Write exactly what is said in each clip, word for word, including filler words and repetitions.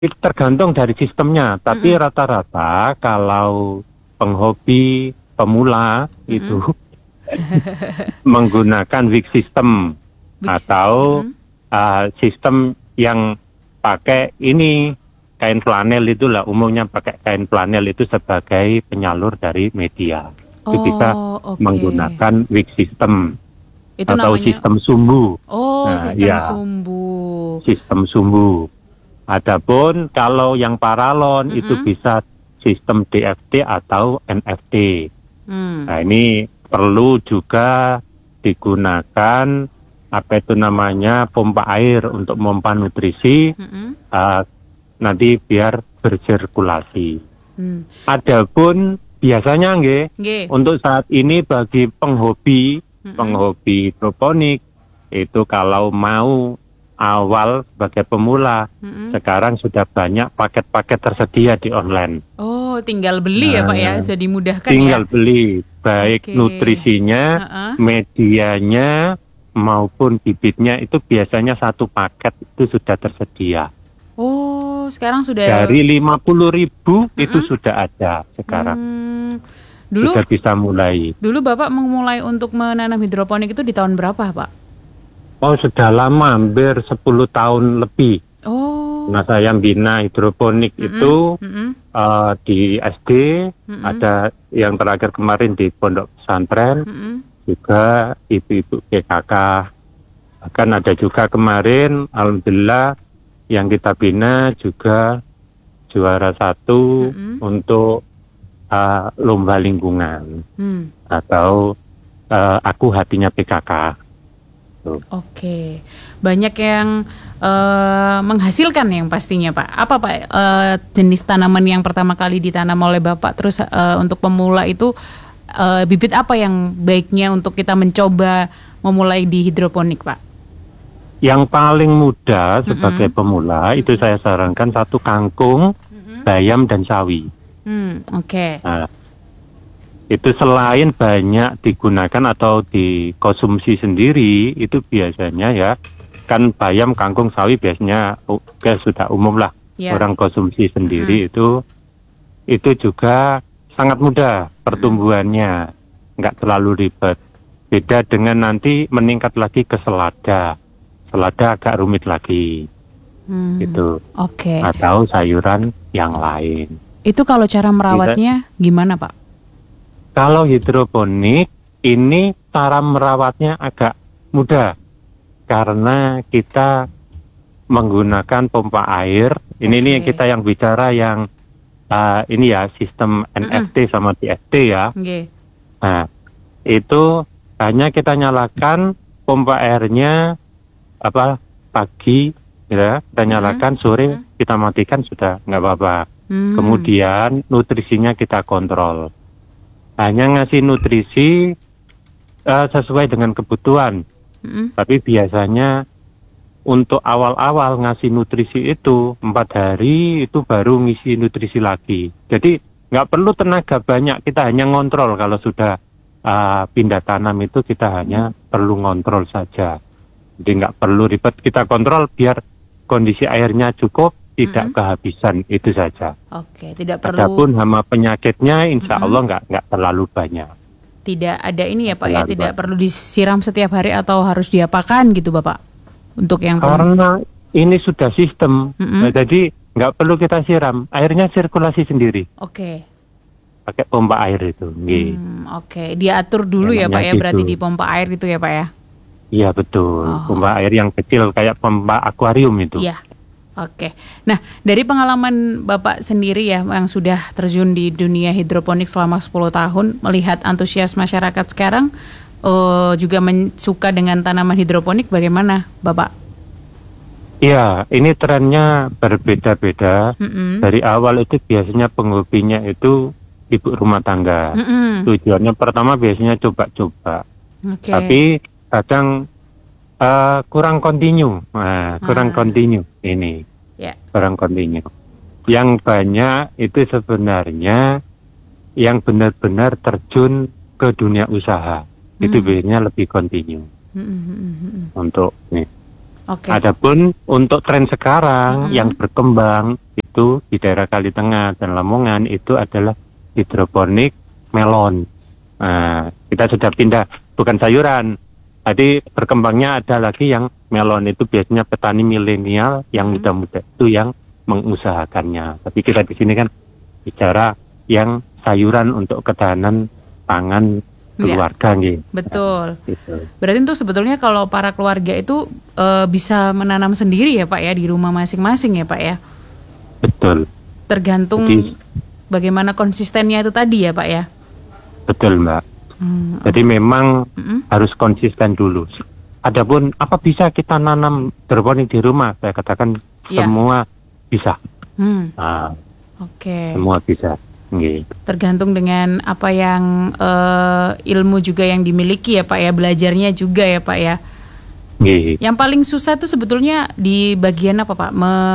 Itu tergantung dari sistemnya, tapi Mm-mm. rata-rata kalau penghobi pemula itu Mm-mm. menggunakan wig system Big system. atau Mm-mm. uh, sistem yang pakai ini kain flanel itulah, umumnya pakai kain flanel itu sebagai penyalur dari media. Itu bisa Oh, oke. menggunakan wig system Itu atau namanya, sistem sumbu. oh, Nah, sistem ya, sumbu. sistem sumbu. Adapun kalau yang paralon itu Mm-mm. bisa sistem D F T atau N F T. Hmm. Nah, ini perlu juga digunakan apa itu namanya pompa air untuk memompa nutrisi Mm-mm. uh, nanti biar bersirkulasi. Hmm. Adapun biasanya nggih Nggih. untuk saat ini bagi penghobi Mm-mm. penghobi hidroponik itu kalau mau awal sebagai pemula Mm-mm. sekarang sudah banyak paket-paket tersedia di online. Oh, tinggal beli ya Pak ya, Nah, sudah dimudahkan tinggal ya. beli baik Oke. nutrisinya, Heeh. medianya maupun bibitnya itu biasanya satu paket itu sudah tersedia. Oh, sekarang sudah. Dari lima puluh ribu itu Mm-mm. sudah ada sekarang. Hmm. Dulu, Sudah bisa mulai. dulu Bapak memulai untuk menanam hidroponik itu di tahun berapa, Pak? Oh, sudah lama, hampir sepuluh tahun lebih. Oh. Nah, saya bina hidroponik Mm-mm. itu Mm-mm. uh, di S D, Mm-mm. ada yang terakhir kemarin di Pondok Pesantren, Mm-mm. juga ibu-ibu P K K. Bahkan ada juga kemarin, alhamdulillah, yang kita bina juga juara satu Mm-mm. untuk uh, lomba lingkungan Hmm. atau uh, aku hatinya P K K. Tuh. Oke, banyak yang eh, menghasilkan yang pastinya Pak. Apa Pak eh, jenis tanaman yang pertama kali ditanam oleh Bapak? Terus eh, untuk pemula itu eh, bibit apa yang baiknya untuk kita mencoba memulai di hidroponik Pak? Yang paling mudah sebagai Mm-mm. pemula itu saya sarankan satu kangkung, Mm-mm. bayam dan sawi. Hmm, oke. Nah, itu selain banyak digunakan atau dikonsumsi sendiri, itu biasanya ya, kan bayam, kangkung, sawi biasanya uh, sudah umum lah Ya. orang konsumsi sendiri. itu itu juga sangat mudah pertumbuhannya, nggak terlalu ribet. Beda dengan nanti meningkat lagi ke selada, selada agak rumit lagi, Hmm, gitu. oke. Atau sayuran yang lain. Itu kalau cara merawatnya gimana Pak? Kalau hidroponik, ini cara merawatnya agak mudah. Karena kita menggunakan pompa air. Ini Oke. nih kita yang bicara yang uh, ini ya, sistem N F T sama D F T ya. Oke. Nah, itu hanya kita nyalakan pompa airnya apa pagi, ya, kita nyalakan, sore kita matikan, sudah nggak apa-apa. Hmm. Kemudian nutrisinya kita kontrol. Hanya ngasih nutrisi uh, sesuai dengan kebutuhan. Mm-mm. Tapi biasanya untuk awal-awal ngasih nutrisi itu empat hari itu baru ngisi nutrisi lagi. Jadi nggak perlu tenaga banyak, kita hanya ngontrol. Kalau sudah uh, pindah tanam itu kita hanya perlu ngontrol saja. Jadi nggak perlu ribet, kita kontrol biar kondisi airnya cukup, tidak Mm-mm. kehabisan, itu saja. Oke, tidak perlu. Adapun hama penyakitnya insya Mm-mm. Allah nggak nggak terlalu banyak. Tidak ada ini ya Pak ya, Terlalu tidak banyak. perlu disiram setiap hari atau harus diapakan gitu Bapak? Untuk yang pem- Karena ini sudah sistem, Mm-mm. nah, jadi nggak perlu kita siram, airnya sirkulasi sendiri, Oke. pakai pompa air itu. Nggih. Hmm, oke, diatur dulu ya Enaknya Pak ya, gitu. berarti di pompa air itu ya Pak ya? Iya betul, Oh. pompa air yang kecil kayak pompa akuarium itu. Iya. Oke. Nah, dari pengalaman Bapak sendiri ya yang sudah terjun di dunia hidroponik selama sepuluh tahun, melihat antusias masyarakat sekarang eh, juga men- suka dengan tanaman hidroponik, bagaimana Bapak? Iya, ini trennya berbeda-beda. Mm-mm. Dari awal itu biasanya penghobinya itu ibu rumah tangga. Mm-mm. Tujuannya pertama biasanya coba-coba. Oke. Tapi kadang uh, kurang kontinu, nah, kurang Ah. kontinu ini, Ya. kurang kontinu. Yang banyak itu sebenarnya yang benar-benar terjun ke dunia usaha, itu Hmm. biasanya lebih kontinu Mm-mm, mm-mm, mm-mm. untuk nih. Oke. Adapun untuk tren sekarang Mm-mm. yang berkembang itu di daerah Kali Tengah dan Lamongan itu adalah hidroponik melon. Nah, kita sudah pindah, bukan sayuran. Tadi berkembangnya ada lagi yang melon, itu biasanya petani milenial yang Mm. muda-muda itu yang mengusahakannya. Tapi kita di sini kan bicara yang sayuran untuk ketahanan pangan Ya, keluarga gitu. betul. Gitu. Berarti itu sebetulnya kalau para keluarga itu eh, bisa menanam sendiri ya Pak ya di rumah masing-masing ya Pak ya. Betul. Tergantung Jadi- bagaimana konsistennya itu tadi ya Pak ya. Betul, Mbak. Hmm, Jadi memang mm-mm. harus konsisten dulu. Adapun apa bisa kita nanam hidroponik di rumah? Saya katakan Iya. semua bisa. Hmm, Nah, Oke. semua bisa. Nggih. Tergantung dengan apa yang eh, ilmu juga yang dimiliki ya Pak ya, belajarnya juga ya Pak ya. Nggih. Yang paling susah tuh sebetulnya di bagian apa Pak?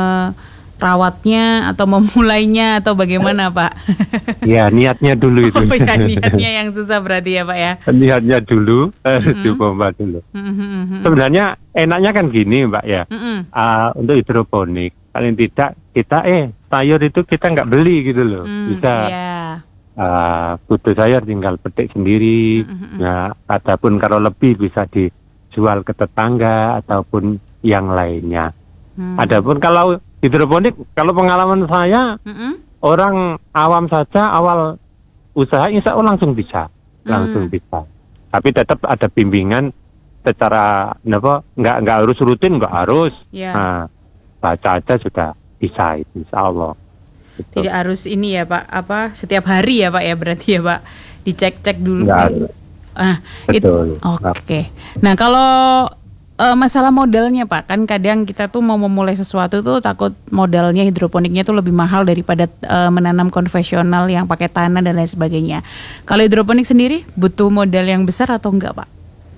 Merawatnya atau memulainya atau bagaimana Pak? Ya, niatnya dulu itu. Oh ya, niatnya yang susah berarti ya Pak ya. Niatnya dulu, eh, Mm-mm. dipompa dulu. Mhm, Sebenarnya enaknya kan gini, Mbak ya. mhm. Ah, untuk hidroponik, paling tidak kita eh sayur itu kita nggak beli gitu loh. Hmm, Bisa iya. ah, butuh sayur tinggal petik sendiri. Mm-mm. Nah, adapun kalau lebih bisa dijual ke tetangga ataupun yang lainnya. Hmm. Adapun kalau hidroponik, kalau pengalaman saya, Mhm. orang awam saja awal usaha insya Allah langsung bisa, langsung Hmm. bisa. Tapi tetap ada bimbingan secara apa, nggak nggak harus rutin, nggak harus. Ya. Nah, baca aja sudah bisa itu, insya Allah. Gitu. Tidak harus ini ya Pak, apa setiap hari ya Pak ya berarti ya Pak, dicek-cek dulu. Nggak Di- harus. Ah, it- Betul. Oke. Nah kalau eh, masalah modalnya Pak, kan kadang kita tuh mau memulai sesuatu tuh takut modalnya hidroponiknya tuh lebih mahal daripada eh, menanam konvensional yang pakai tanah dan lain sebagainya. Kalau hidroponik sendiri butuh modal yang besar atau enggak Pak?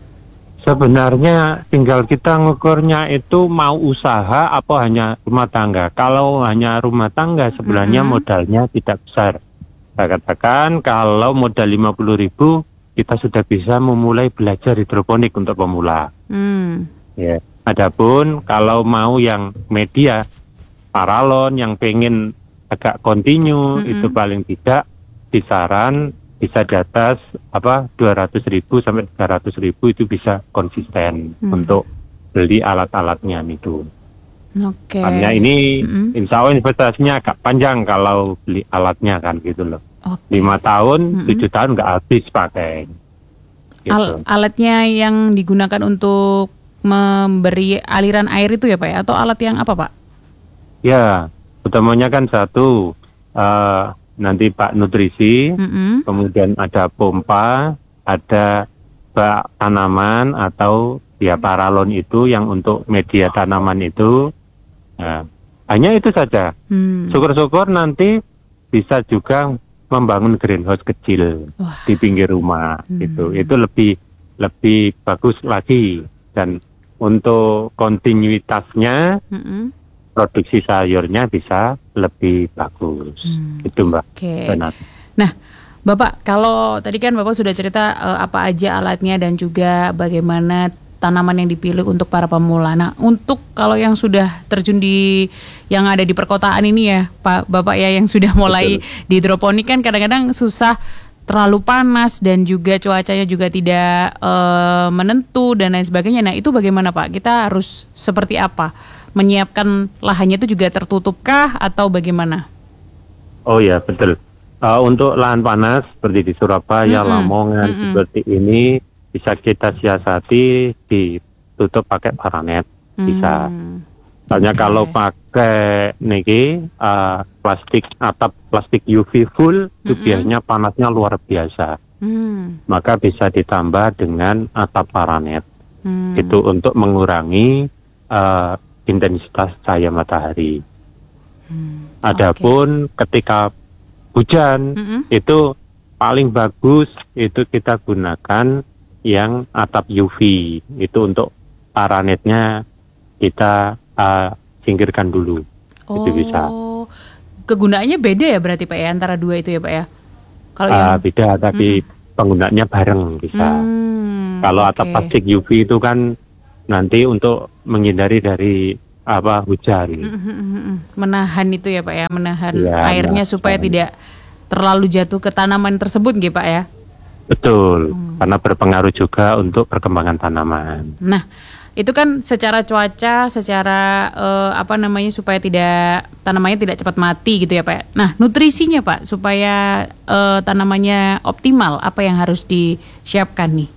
Sebenarnya tinggal kita ngukurnya itu mau usaha apa hanya rumah tangga. Kalau hanya rumah tangga sebenarnya Mhm. modalnya tidak besar. Saya katakan kalau modal lima puluh ribu kita sudah bisa memulai belajar hidroponik untuk pemula. Hmm. Ya. Adapun kalau mau yang media, paralon yang pengen agak kontinu, Mm-mm. itu paling tidak kisaran bisa di atas apa dua ratus ribu sampai tiga ratus ribu itu bisa konsisten Hmm. untuk beli alat-alatnya itu. Oke. Karena ini Mm-mm. insya Allah investasinya agak panjang kalau beli alatnya kan gitu loh. Oke. Lima tahun, Mm-mm. tujuh tahun nggak habis pakai. Gitu. Al- alatnya yang digunakan untuk memberi aliran air itu ya Pak ya? Atau alat yang apa Pak? Ya, utamanya kan satu eh, nanti Pak nutrisi, Mm-mm. kemudian ada pompa, ada bak tanaman atau ya paralon itu yang untuk media tanaman itu. Nah, hanya itu saja. Hmm. Syukur-syukur nanti bisa juga membangun greenhouse kecil Wah. di pinggir rumah Hmm. gitu. Itu lebih lebih bagus lagi, dan untuk kontinuitasnya Mm-mm. produksi sayurnya bisa lebih bagus. Hmm. Itu Mbak. Oke. Benar. Nah, Bapak, kalau tadi kan Bapak sudah cerita eh, apa aja alatnya dan juga bagaimana tanaman yang dipilih untuk para pemula. Nah, untuk kalau yang sudah terjun di yang ada di perkotaan ini ya, Pak Bapak ya, yang sudah mulai di hidroponik kan kadang-kadang susah, terlalu panas dan juga cuacanya juga tidak eh, menentu dan lain sebagainya. Nah, itu bagaimana Pak? Kita harus seperti apa? Menyiapkan lahannya itu juga tertutupkah atau bagaimana? Oh ya, betul. Uh, untuk lahan panas seperti di Surabaya, Mm-mm. Lamongan Mm-mm. seperti ini bisa kita siasati ditutup pakai paranet. Bisa. Hmm. Soalnya Oke. kalau pakai niki uh, plastik atap plastik U V full itu Mm-mm. biasanya panasnya luar biasa. Hmm. Maka bisa ditambah dengan atap paranet. Hmm. Itu untuk mengurangi uh, intensitas cahaya matahari. Hmm. Adapun ketika hujan Mm-mm. itu paling bagus itu kita gunakan yang atap U V. Itu untuk paranetnya kita uh, singkirkan dulu. Oh, Itu bisa. kegunaannya beda ya berarti Pak ya antara dua itu ya Pak ya? Kalau Uh, yang beda, tapi penggunaannya bareng bisa. Hmm, Kalau oke. atap plastik U V itu kan nanti untuk menghindari dari apa hujan. Menahan itu ya Pak ya, menahan Ya, airnya nah, supaya nah. tidak terlalu jatuh ke tanaman tersebut gitu Pak ya. Betul, Hmm. karena berpengaruh juga untuk perkembangan tanaman. Nah, itu kan secara cuaca, secara eh, apa namanya supaya tidak tanamannya tidak cepat mati gitu ya Pak. Nah, nutrisinya Pak supaya eh, tanamannya optimal, apa yang harus disiapkan nih?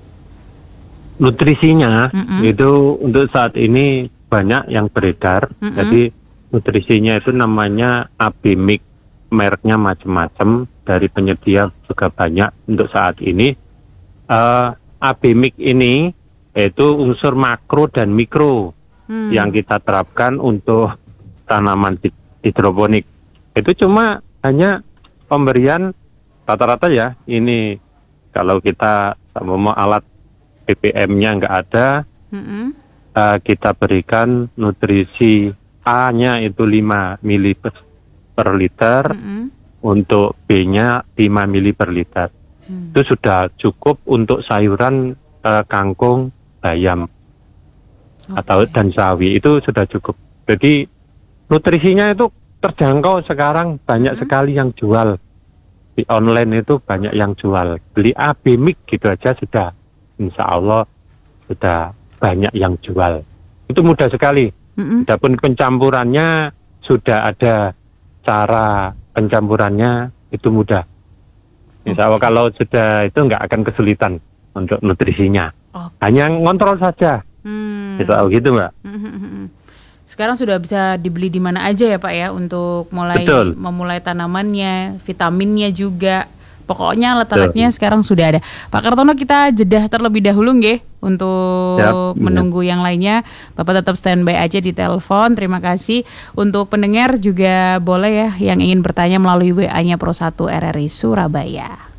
Nutrisinya Mm-mm. itu untuk saat ini banyak yang beredar. Mm-mm. Jadi nutrisinya itu namanya A B Mix, mereknya macam-macam, dari penyedia juga banyak untuk saat ini. Uh, A B Mix ini yaitu unsur makro dan mikro Hmm. yang kita terapkan untuk tanaman hid- hidroponik. Itu cuma hanya pemberian rata-rata ya. Ini kalau kita mau alat B P M-nya nggak ada, Mm-mm. uh, kita berikan nutrisi A-nya itu lima mili per, per liter, Mm-mm. untuk B-nya lima mili per liter. Hmm. Itu sudah cukup untuk sayuran uh, kangkung, bayam, atau Oke. dan sawi, itu sudah cukup. Jadi nutrisinya itu terjangkau sekarang, banyak Mm-mm. sekali yang jual. Di online itu banyak yang jual. Beli A B Mix gitu aja sudah, insya Allah sudah banyak yang jual. Itu mudah sekali. Mm-mm. Adapun pencampurannya sudah ada cara pencampurannya, itu mudah. Insya Allah Oke. kalau sudah itu nggak akan kesulitan untuk nutrisinya. Oke. Hanya ngontrol saja. Hmm. Insya Allah gitu Mbak. Mm-mm. Sekarang sudah bisa dibeli di mana aja ya Pak ya untuk mulai Betul. memulai tanamannya, vitaminnya juga. Pokoknya alat-alatnya sekarang sudah ada. Pak Kartono, kita jeda terlebih dahulu nggih untuk Siap, menunggu yang lainnya. Bapak tetap standby aja di telepon. Terima kasih. Untuk pendengar juga boleh ya yang ingin bertanya melalui W A-nya Pro satu R R I Surabaya.